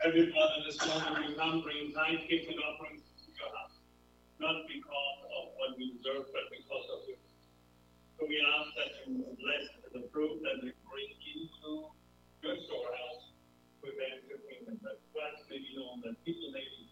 Every brother this morning will come bring tithe, gifts, and offerings to your house, not because of what we deserve, but because of you. So we ask that you bless the fruit that we bring into your storehouse with them to kingdom, that Christ may be known, that people may be